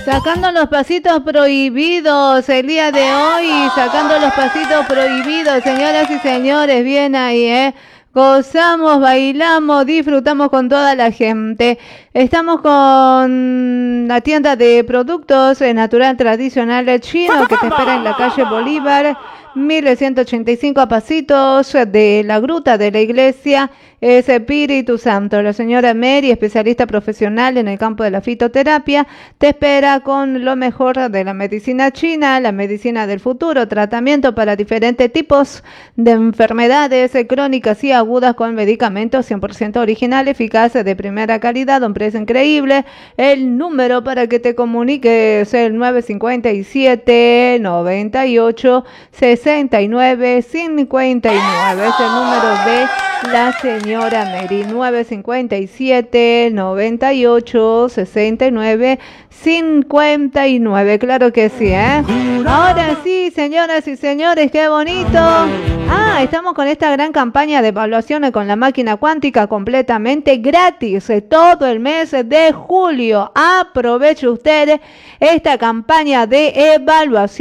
Sacando los pasitos prohibidos el día de hoy, sacando los pasitos prohibidos, señoras y señores, bien ahí, gozamos, bailamos, disfrutamos con toda la gente. Estamos con la tienda de productos natural tradicional chino que te espera en la calle Bolívar, 1185 a pasitos de la gruta de la iglesia Espíritu Santo. La señora Mary, especialista profesional en el campo de la fitoterapia, te espera con lo mejor de la medicina china, la medicina del futuro, tratamiento para diferentes tipos de enfermedades crónicas y agudas con medicamentos 100% original, eficaces, de primera calidad, a un precio increíble. El número para que te comuniques es el 957 98 69 59. Es el número de la señora Mary. 957 98 69 59. Claro que sí, Ahora sí, señoras y señores, qué bonito. Estamos con esta gran campaña de evaluaciones con la máquina cuántica completamente gratis todo el mes de julio. Aproveche usted esta campaña de evaluación